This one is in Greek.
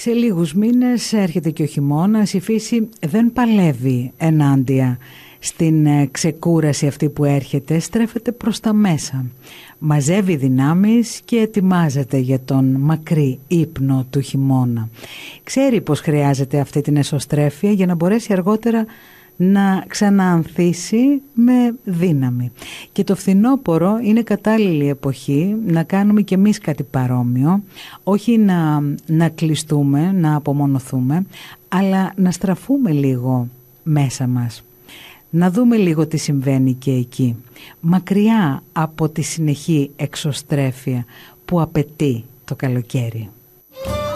Σε λίγους μήνες έρχεται και ο χειμώνας, η φύση δεν παλεύει ενάντια στην ξεκούραση αυτή που έρχεται, στρέφεται προς τα μέσα. Μαζεύει δυνάμεις και ετοιμάζεται για τον μακρύ ύπνο του χειμώνα. Ξέρει πως χρειάζεται αυτή την εσωστρέφεια για να μπορέσει αργότερα να ξαναανθίσει με δύναμη. Και το φθινόπωρο είναι κατάλληλη εποχή να κάνουμε κι εμείς κάτι παρόμοιο, όχι να κλειστούμε, να απομονωθούμε, αλλά να στραφούμε λίγο μέσα μας. Να δούμε λίγο τι συμβαίνει και εκεί, μακριά από τη συνεχή εξωστρέφεια που απαιτεί το καλοκαίρι.